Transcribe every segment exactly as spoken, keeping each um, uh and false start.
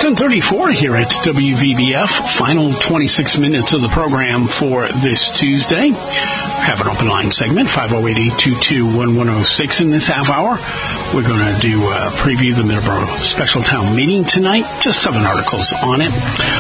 ten thirty-four here at W V B F. Final twenty-six minutes of the program for this Tuesday. Have an open line segment, five oh eight, eight two two, one one oh six in this half hour. We're going to do a preview the Middleborough Special Town Meeting tonight. Just seven articles on it.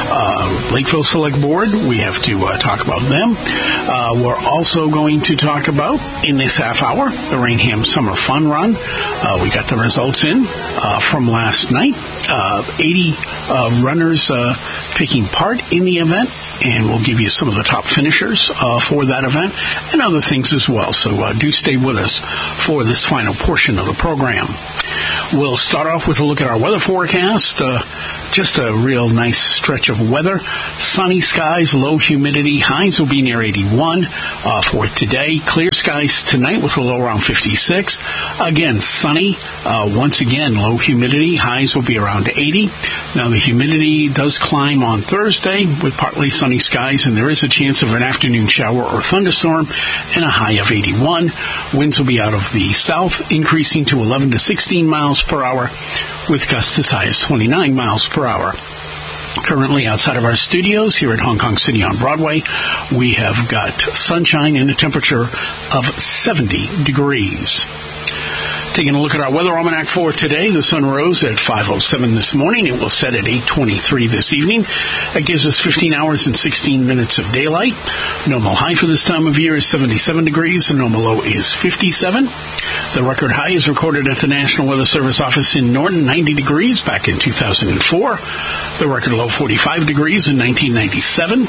Uh, Lakeville Select Board, we have to uh, talk about them. Uh, we're also going to talk about, in this half hour, the Rainham Summer Fun Run. Uh, we got the results in uh, from last night. Uh, eighty uh, runners uh, taking part in the event, and we'll give you some of the top finishers uh, for that event and other things as well. So uh, do stay with us for this final portion of the program. We'll start off with a look at our weather forecast. Uh, just a real nice stretch of weather. Sunny skies, low humidity. Highs will be near eighty-one uh, for today. Clear skies tonight with a low around fifty-six. Again, sunny. Uh, once again, low humidity. Highs will be around eighty. Now, the humidity does climb on Thursday with partly sunny skies, and there is a chance of an afternoon shower or thunderstorm and a high of eighty-one. Winds will be out of the south, increasing to eleven to sixteen miles per hour, with gusts as high as twenty-nine miles per hour. Currently outside of our studios here at Hong Kong City on Broadway, we have got sunshine and a temperature of seventy degrees. Taking a look at our weather almanac for today, the sun rose at five oh seven this morning. It will set at eight twenty-three this evening. That gives us fifteen hours and sixteen minutes of daylight. Normal high for this time of year is seventy-seven degrees. The normal low is fifty-seven. The record high is recorded at the National Weather Service office in Norton, ninety degrees back in two thousand four. The record low, forty-five degrees in nineteen ninety-seven.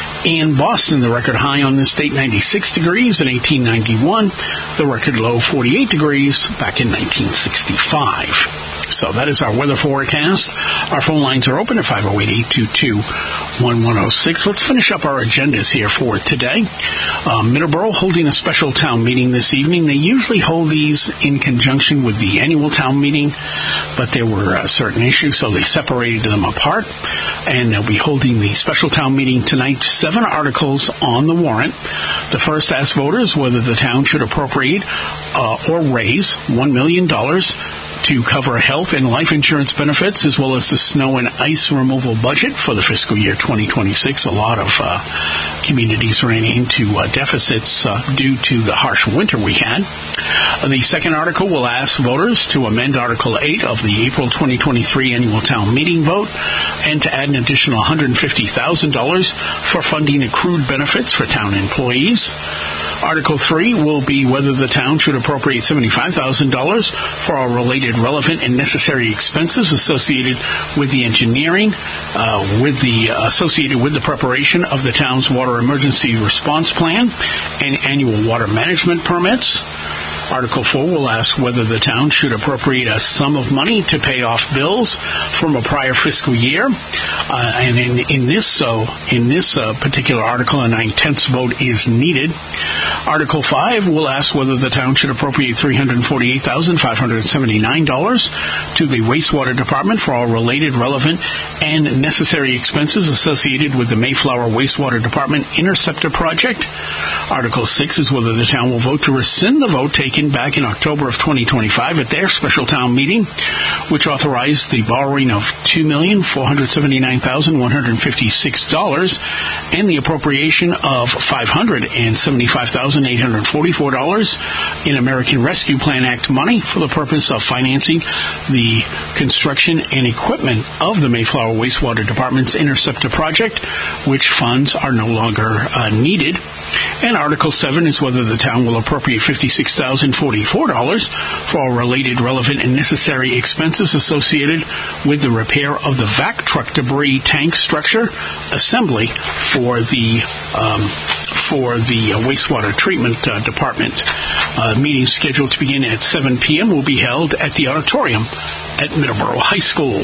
In Boston, the record high on this date, ninety-six degrees in eighteen ninety-one. The record low, forty-eight degrees back in nineteen sixty-five. So that is our weather forecast. Our phone lines are open at five oh eight, eight two two, one one oh six. Let's finish up our agendas here for today. Uh, Middleborough holding a special town meeting this evening. They usually hold these in conjunction with the annual town meeting, but there were uh, certain issues, so they separated them apart. And they'll be holding the special town meeting tonight. Seven articles on the warrant. The first asks voters whether the town should appropriate uh, or raise one million dollars to cover health and life insurance benefits, as well as the snow and ice removal budget for the fiscal year twenty twenty-six. A lot of uh, communities ran into uh, deficits uh, due to the harsh winter we had. Uh, the second article will ask voters to amend Article eight of the April twenty twenty-three annual town meeting vote and to add an additional one hundred fifty thousand dollars for funding accrued benefits for town employees. Article three will be whether the town should appropriate seventy-five thousand dollars for all related, relevant, and necessary expenses associated with the engineering, uh, with the uh, associated with the preparation of the town's water emergency response plan and annual water management permits. Article four will ask whether the town should appropriate a sum of money to pay off bills from a prior fiscal year. Uh, and in, in this so in this uh, particular article, a nine-tenths vote is needed. Article five will ask whether the town should appropriate three hundred forty-eight thousand five hundred seventy-nine dollars to the wastewater department for all related, relevant, and necessary expenses associated with the Mayflower Wastewater Department Interceptor Project. Article six is whether the town will vote to rescind the vote taken back in October of twenty twenty-five at their special town meeting, which authorized the borrowing of two million four hundred seventy-nine thousand one hundred fifty-six dollars and the appropriation of five hundred seventy-five thousand eight hundred forty-four dollars in American Rescue Plan Act money for the purpose of financing the construction and equipment of the Mayflower Wastewater Department's Interceptor Project, which funds are no longer uh, needed. And Article seven is whether the town will appropriate fifty-six thousand forty-four dollars for all related, relevant, and necessary expenses associated with the repair of the vac truck debris tank structure assembly for the um, for the uh, wastewater treatment uh, department. Uh, meeting scheduled to begin at seven p.m. will be held at the auditorium at Middleborough High School.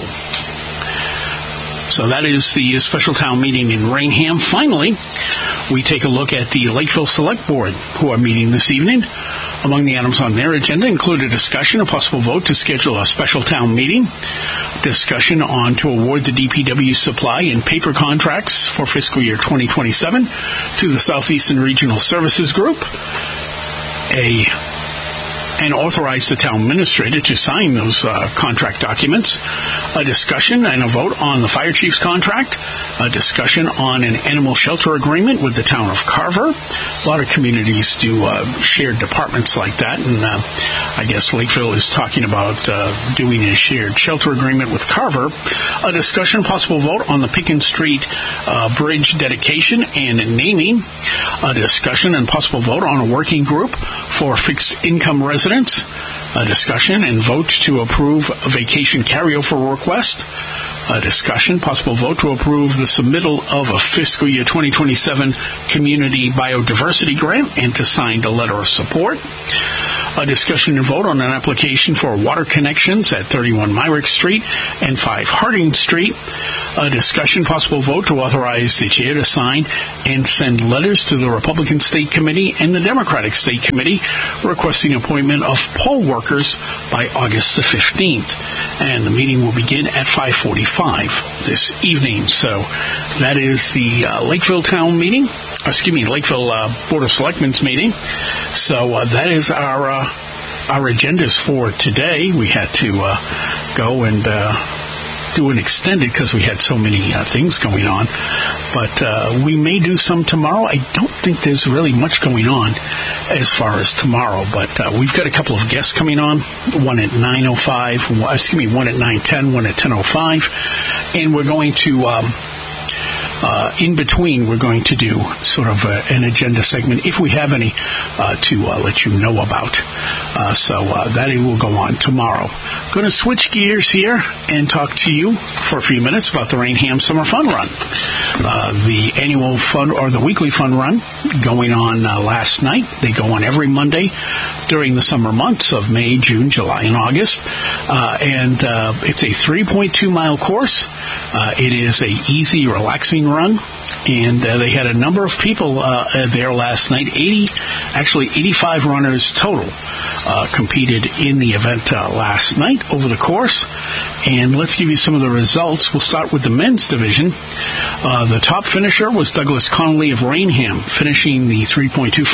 So that is the special town meeting in Rainham. Finally, we take a look at the Lakeville Select Board, who are meeting this evening. Among the items on their agenda include a discussion, a possible vote to schedule a special town meeting, discussion on to award the D P W supply and paper contracts for fiscal year twenty twenty-seven to the Southeastern Regional Services Group, a and authorize the town administrator to sign those uh, contract documents. A discussion and a vote on the fire chief's contract. A discussion on an animal shelter agreement with the town of Carver. A lot of communities do uh, shared departments like that, and uh, I guess Lakeville is talking about uh, doing a shared shelter agreement with Carver. A discussion, possible vote on the Pickens Street uh, Bridge dedication and naming. A discussion and possible vote on a working group for fixed income residents. A discussion and vote to approve a vacation carryover request. A discussion, possible vote to approve the submittal of a fiscal year twenty twenty-seven community biodiversity grant and to sign a letter of support. A discussion and vote on an application for water connections at thirty-one Myrick Street and five Harding Street. A discussion, possible vote to authorize the chair to sign and send letters to the Republican State Committee and the Democratic State Committee requesting appointment of poll workers by August the fifteenth. And the meeting will begin at five forty-five this evening. So that is the uh, Lakeville Town meeting. Excuse me, Lakeville uh, Board of Selectmen's meeting. So uh, that is our uh, our agendas for today. We had to uh, go and uh, do an extended because we had so many uh, things going on. But uh, we may do some tomorrow. I don't think there's really much going on as far as tomorrow. But uh, we've got a couple of guests coming on. One at nine oh five. Excuse me, one at nine ten. One at ten oh five. And we're going to... Um, Uh, in between, we're going to do sort of a, an agenda segment, if we have any, uh, to uh, let you know about. Uh, so uh, that will go on tomorrow. Going to switch gears here and talk to you for a few minutes about the Rainham Summer Fun Run. Uh, the annual fun, or the weekly fun run, going on uh, last night. They go on every Monday during the summer months of May, June, July, and August. Uh, and uh, it's a three point two mile course. Uh, it is a easy, relaxing run, and uh, they had a number of people uh, there last night. eighty, actually eighty-five runners total uh, competed in the event uh, last night over the course. And let's give you some of the results. We'll start with the men's division. Uh, the top finisher was Douglas Connolly of Rainham, finishing the three point two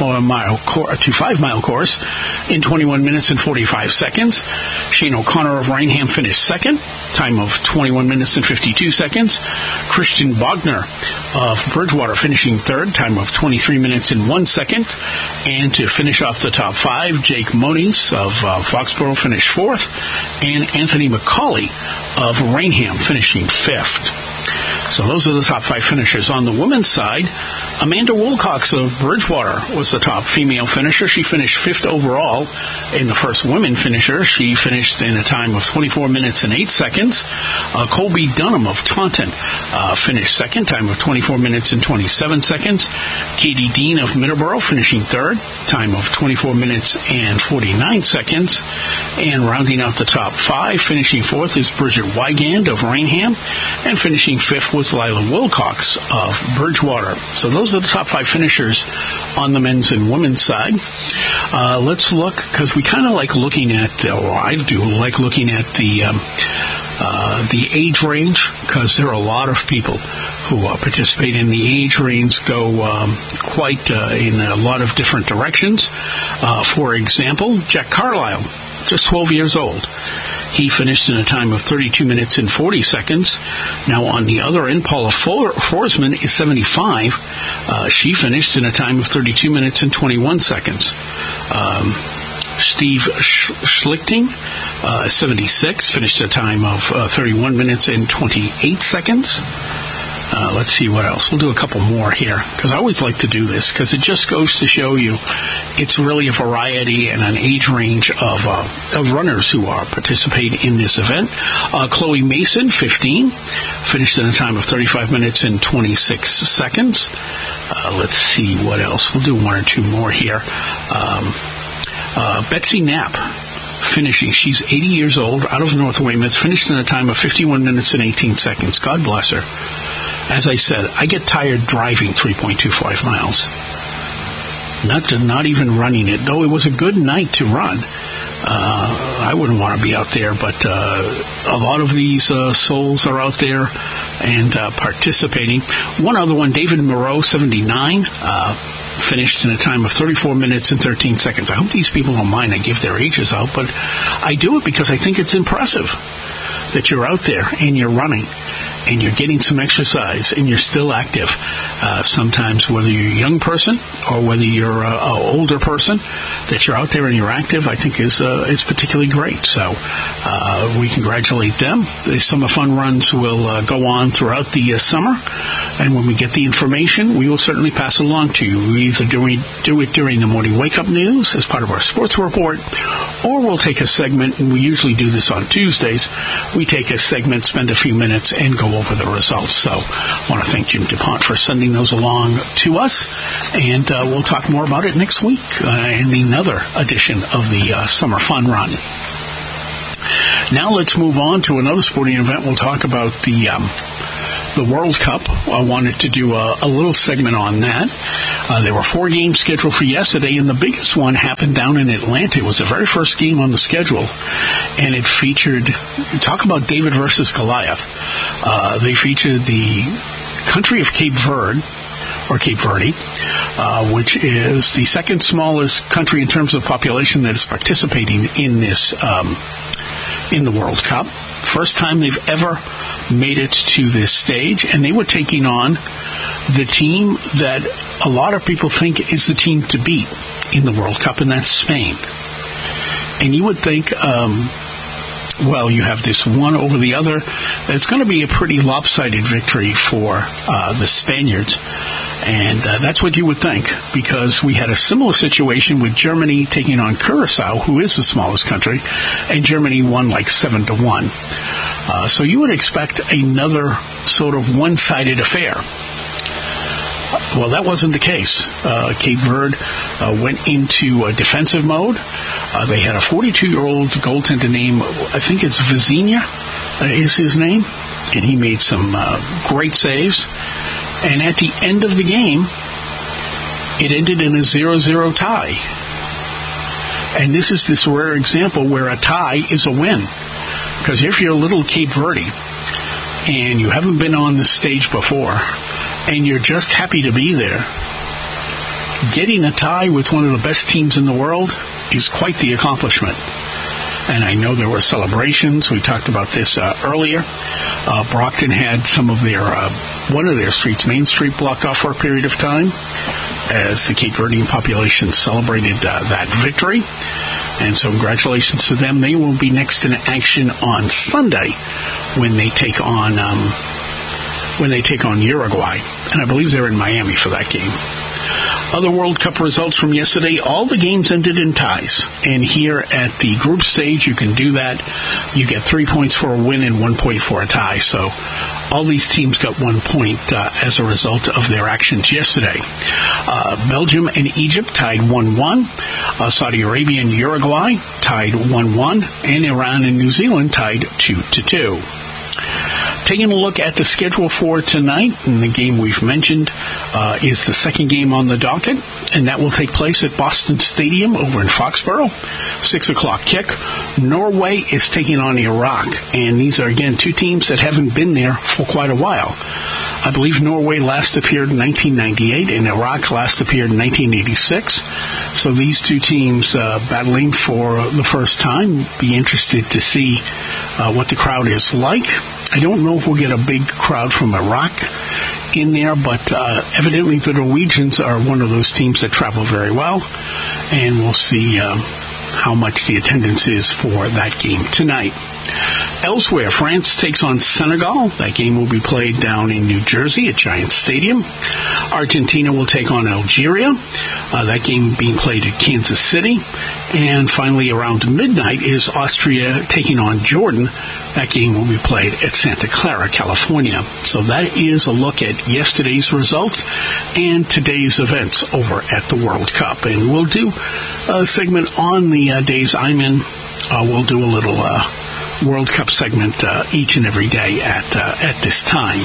five mile course in twenty-one minutes and forty-five seconds. Shane O'Connor of Rainham finished second, time of twenty-one minutes and fifty-two seconds. Christian Bogner of Bridgewater finishing third, time of twenty-three minutes and one second. And to finish off the top five, Jake Moniz of uh, Foxborough finished fourth, and Anthony McCauley of Rainham finishing fifth. So those are the top five finishers. On the women's side, Amanda Wilcox of Bridgewater was the top female finisher. She finished fifth overall in the first women finisher. She finished in a time of twenty-four minutes and eight seconds. Uh, Colby Dunham of Taunton uh, finished second, time of twenty-four minutes and twenty-seven seconds. Katie Dean of Middleborough finishing third, time of twenty-four minutes and forty-nine seconds. And rounding out the top five, finishing fourth is Bridget Wygand of Rainham, and finishing fifth was Lila Wilcox of Bridgewater. So those are the top five finishers on the men's and women's side. Uh, let's look, because we kind of like looking at, or I do like looking at the um, uh, the age range, because there are a lot of people who uh, participate in the age range, go um, quite uh, in a lot of different directions. Uh, for example, Jack Carlisle, just twelve years old. He finished in a time of thirty-two minutes and forty seconds. Now, on the other end, Paula Forsman is seventy-five. Uh, she finished in a time of thirty-two minutes and twenty-one seconds. Um, Steve Sch- Schlichting, uh, seventy-six, finished a time of uh, thirty-one minutes and twenty-eight seconds. Uh, let's see what else. We'll do a couple more here, because I always like to do this, because it just goes to show you it's really a variety and an age range of uh, of runners who are participating in this event. Uh, Chloe Mason, fifteen, finished in a time of thirty-five minutes and twenty-six seconds. Uh, let's see what else. We'll do one or two more here. Um, uh, Betsy Knapp, finishing. She's eighty years old, out of North Weymouth, finished in a time of fifty-one minutes and eighteen seconds. God bless her. As I said, I get tired driving three point two five miles. Not to, not even running it, though it was a good night to run. Uh, I wouldn't want to be out there, but uh, a lot of these uh, souls are out there and uh, participating. One other one, David Moreau, seventy-nine, uh, finished in a time of thirty-four minutes and thirteen seconds. I hope these people don't mind I give their ages out, but I do it because I think it's impressive that you're out there and you're running and you're getting some exercise and you're still active. Uh, sometimes whether you're a young person or whether you're an older person, that you're out there and you're active, I think is uh, is particularly great. So uh, we congratulate them. The Summer Fun Runs will uh, go on throughout the uh, summer, and when we get the information, we will certainly pass it along to you. We either do, we do it during the morning wake-up news as part of our sports report, or we'll take a segment, and we usually do this on Tuesdays. We take a segment, spend a few minutes, and go over the results. So I want to thank Jim DuPont for sending those along to us, and uh, we'll talk more about it next week uh, in another edition of the uh, Summer Fun Run. Now let's move on to another sporting event. We'll talk about the um, the World Cup. I wanted to do a, a little segment on that. Uh, there were four games scheduled for yesterday, and the biggest one happened down in Atlanta. It was the very first game on the schedule, and it featured, talk about David versus Goliath. Uh, they featured the country of Cape Verde, or Cape Verde, uh, which is the second smallest country in terms of population that is participating in this, um, in the World Cup. First time they've ever made it to this stage, and they were taking on the team that a lot of people think is the team to beat in the World Cup, and that's Spain. And you would think, um, well, you have this one over the other. It's going to be a pretty lopsided victory for uh, the Spaniards. And uh, that's what you would think, because we had a similar situation with Germany taking on Curacao, who is the smallest country, and Germany won like seven to one. Uh, so you would expect another sort of one-sided affair. Well, that wasn't the case. Uh, Cape Verde uh, went into a defensive mode. Uh, they had a forty-two-year-old goaltender named, I think it's Vizinha uh, is his name, and he made some uh, great saves. And at the end of the game, it ended in a zero zero tie. And this is this rare example where a tie is a win. Because if you're a little Cape Verde and you haven't been on this stage before and you're just happy to be there, getting a tie with one of the best teams in the world is quite the accomplishment. And I know there were celebrations. We talked about this uh, earlier. Uh, Brockton had some of their, uh, one of their streets, Main Street, blocked off for a period of time as the Cape Verdean population celebrated uh, that victory. And so congratulations to them. They will be next in action on Sunday when they take on um, when they take on Uruguay. And I believe they're in Miami for that game. Other World Cup results from yesterday, all the games ended in ties. And here at the group stage, you can do that. You get three points for a win and one point for a tie. So all these teams got one point uh, as a result of their actions yesterday. Uh, Belgium and Egypt tied one one. Uh, Saudi Arabia and Uruguay tied one one. And Iran and New Zealand tied two to two. Taking a look at the schedule for tonight, and the game we've mentioned uh, is the second game on the docket, and that will take place at Boston Stadium over in Foxborough. Six o'clock kick. Norway is taking on Iraq, and these are, again, two teams that haven't been there for quite a while. I believe Norway last appeared in nineteen ninety-eight, and Iraq last appeared in nineteen eighty-six. So these two teams uh, battling for the first time. Be interested to see uh, what the crowd is like. I don't know if we'll get a big crowd from Iraq in there, but uh, evidently the Norwegians are one of those teams that travel very well, and we'll see um, how much the attendance is for that game tonight. Elsewhere, France takes on Senegal. That game will be played down in New Jersey at Giants Stadium. Argentina will take on Algeria. Uh, that game being played at Kansas City. And finally, around midnight, is Austria taking on Jordan. That game will be played at Santa Clara, California. So that is a look at yesterday's results and today's events over at the World Cup. And we'll do a segment on the uh, days I'm in. Uh, we'll do a little uh, World Cup segment uh, each and every day at uh, at this time.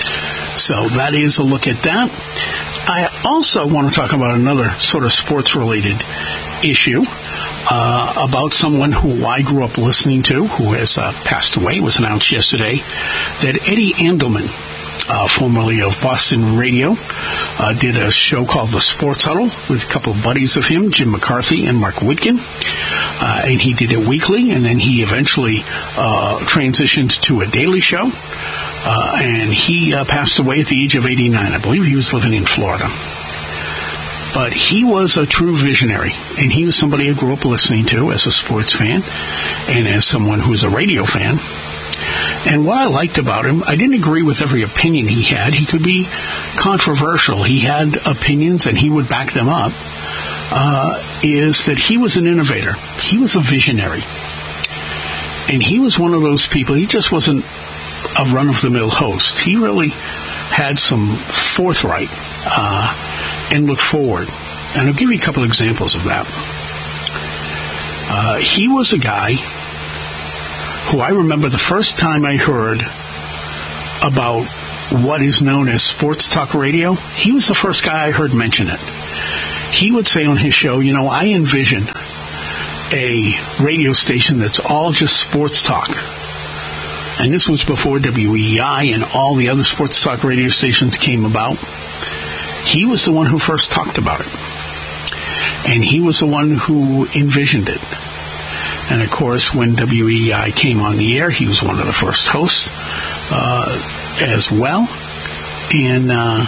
So that is a look at that. I also want to talk about another sort of sports-related issue uh, about someone who I grew up listening to, who has uh, passed away. It was announced yesterday that Eddie Andelman uh, formerly of Boston Radio, uh, did a show called The Sports Huddle with a couple of buddies of him, Jim McCarthy and Mark Whitkin. Uh, and he did it weekly, and then he eventually uh, transitioned to a daily show. Uh, and he uh, passed away at the age of eighty-nine. I believe he was living in Florida. But he was a true visionary, and he was somebody I grew up listening to as a sports fan and as someone who was a radio fan. And what I liked about him, I didn't agree with every opinion he had. He could be controversial. He had opinions, and he would back them up, uh, is that he was an innovator. He was a visionary. And he was one of those people, he just wasn't a run-of-the-mill host. He really had some forthright uh and look forward. And I'll give you a couple examples of that. Uh, he was a guy who I remember the first time I heard about what is known as sports talk radio, he was the first guy I heard mention it. He would say on his show, you know, I envision a radio station that's all just sports talk. And this was before W E E I and all the other sports talk radio stations came about. He was the one who first talked about it. And he was the one who envisioned it. And, of course, when W E E I came on the air, he was one of the first hosts uh, as well. And uh,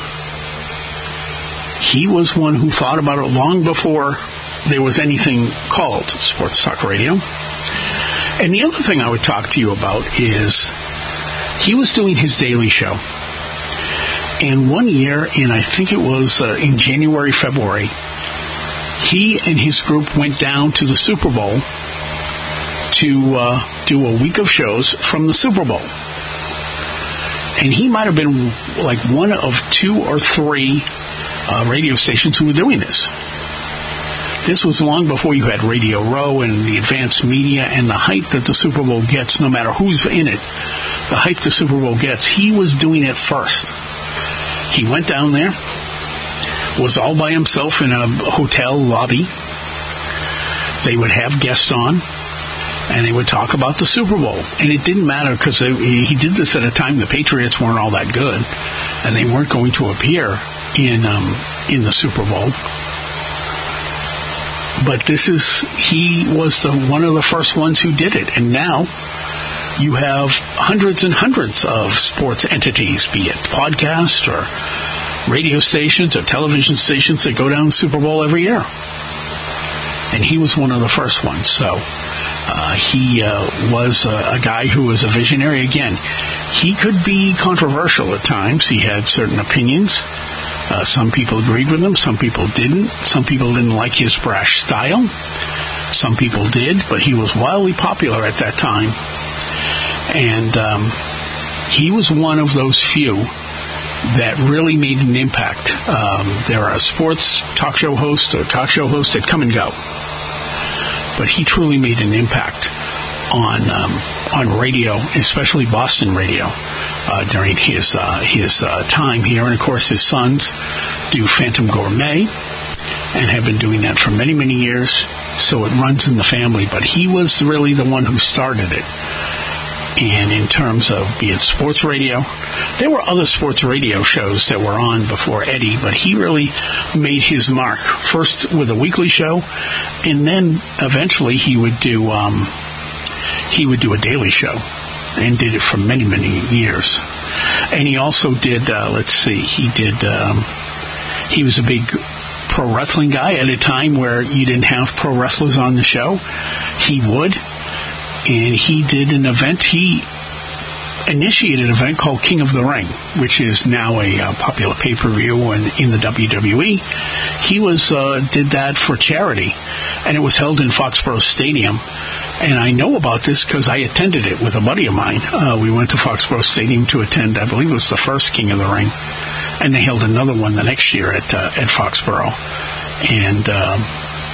he was one who thought about it long before there was anything called sports talk radio. And the other thing I would talk to you about is he was doing his daily show. And one year, in I think it was uh, in January, February, he and his group went down to the Super Bowl to uh, do a week of shows from the Super Bowl. And he might have been like one of two or three uh, radio stations who were doing this. This was long before you had Radio Row and the advanced media and the hype that the Super Bowl gets, no matter who's in it. The hype the Super Bowl gets, he was doing it first. He went down there, was all by himself in a hotel lobby. They would have guests on, and they would talk about the Super Bowl. And it didn't matter because he did this at a time the Patriots weren't all that good, and they weren't going to appear in um, in the Super Bowl. But this is, he was the one of the first ones who did it. And now you have hundreds and hundreds of sports entities, be it podcasts or radio stations or television stations that go down the Super Bowl every year. And he was one of the first ones. So uh, he uh, was a, a guy who was a visionary. Again, he could be controversial at times. He had certain opinions. Uh, some people agreed with him. Some people didn't. Some people didn't like his brash style. Some people did. But he was wildly popular at that time. And um, he was one of those few that really made an impact. Um, there are sports talk show hosts or talk show hosts that come and go. But he truly made an impact on um, on radio, especially Boston radio, uh, during his uh, his uh, time here. And, of course, his sons do Phantom Gourmet and have been doing that for many, many years. So it runs in the family. But he was really the one who started it. And in terms of, be it sports radio, there were other sports radio shows that were on before Eddie, but he really made his mark. First with a weekly show, and then eventually he would do um, he would do a daily show, and did it for many, many years. And he also did, uh, let's see, he did, um, he was a big pro wrestling guy at a time where you didn't have pro wrestlers on the show. He would. And he did an event, he initiated an event called King of the Ring, which is now a uh, popular pay-per-view and in the W W E. He was uh, did that for charity, and it was held in Foxborough Stadium. And I know about this because I attended it with a buddy of mine. Uh, we went to Foxborough Stadium to attend, I believe it was the first King of the Ring. And they held another one the next year at uh, at Foxborough. And Um,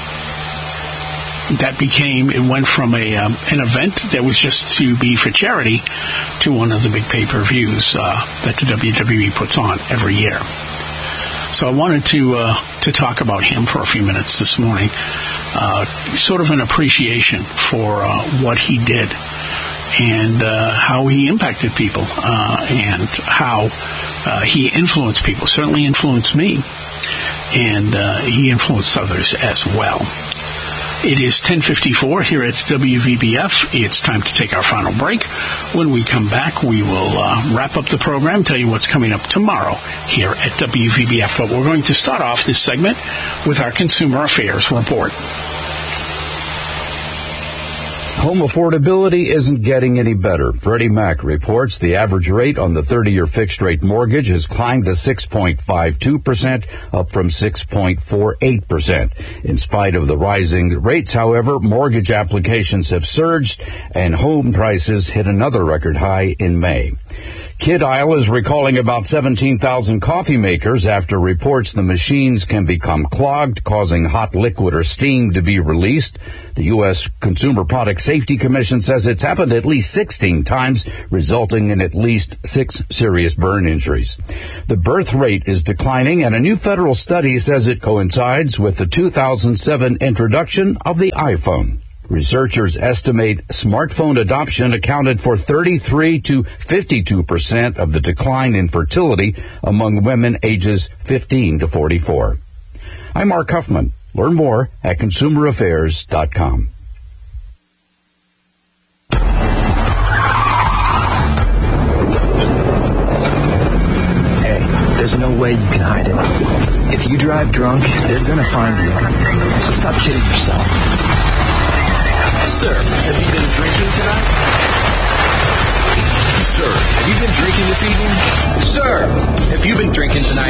that became, it went from a um, an event that was just to be for charity to one of the big pay-per-views uh, that the W W E puts on every year. So I wanted to uh, to talk about him for a few minutes this morning, uh, sort of an appreciation for uh, what he did and uh, how he impacted people uh, and how uh, he influenced people, certainly influenced me, and uh, he influenced others as well. It is ten fifty-four here at W V B F. It's time to take our final break. When we come back, we will uh, wrap up the program, tell you what's coming up tomorrow here at W V B F. But we're going to start off this segment with our Consumer Affairs Report. Home affordability isn't getting any better. Freddie Mac reports the average rate on the thirty-year fixed-rate mortgage has climbed to six point five two percent, up from six point four eight percent. In spite of the rising rates, however, mortgage applications have surged, and home prices hit another record high in May. Kid Isle is recalling about seventeen thousand coffee makers after reports the machines can become clogged, causing hot liquid or steam to be released. The U S Consumer Product Safety Commission says it's happened at least sixteen times, resulting in at least six serious burn injuries. The birth rate is declining, and a new federal study says it coincides with the two thousand seven introduction of the iPhone. Researchers estimate smartphone adoption accounted for thirty-three to fifty-two percent of the decline in fertility among women ages fifteen to forty-four. I'm Mark Huffman. Learn more at consumer affairs dot com. Hey, there's no way you can hide it. If you drive drunk, they're gonna find you. So stop kidding yourself. Sir, have you been drinking tonight? Sir, have you been drinking this evening? Sir, have you been drinking tonight?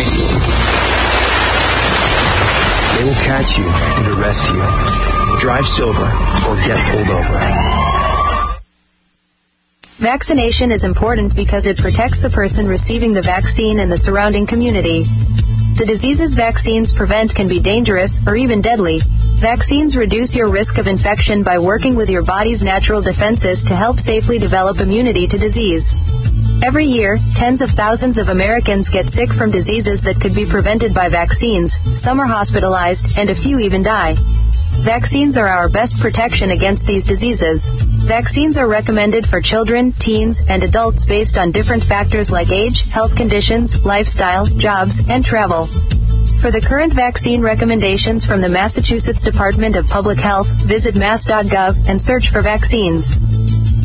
They will catch you and arrest you. Drive sober or get pulled over. Vaccination is important because it protects the person receiving the vaccine and the surrounding community. The diseases vaccines prevent can be dangerous or even deadly. Vaccines reduce your risk of infection by working with your body's natural defenses to help safely develop immunity to disease. Every year, tens of thousands of Americans get sick from diseases that could be prevented by vaccines. Some are hospitalized, and a few even die. Vaccines are our best protection against these diseases. Vaccines are recommended for children, teens, and adults based on different factors like age, health conditions, lifestyle, jobs, and travel. For the current vaccine recommendations from the Massachusetts Department of Public Health, visit mass dot gov and search for vaccines.